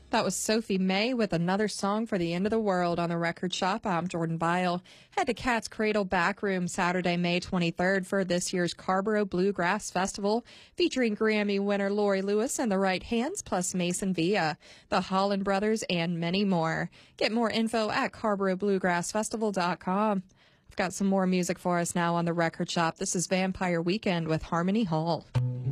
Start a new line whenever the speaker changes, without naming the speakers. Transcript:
That was Sophie May with another song for the end of the world on the Record Shop. I'm Jordan Byle. Head to Cat's Cradle Backroom Saturday, May 23rd for this year's Carrboro Bluegrass Festival, featuring Grammy winner Lori Lewis and the Right Hands, plus Mason Villa, the Holland Brothers, and many more. Get more info at CarrboroBluegrassFestival.com. I've got some more music for us now on the Record Shop. This is Vampire Weekend with Harmony Hall.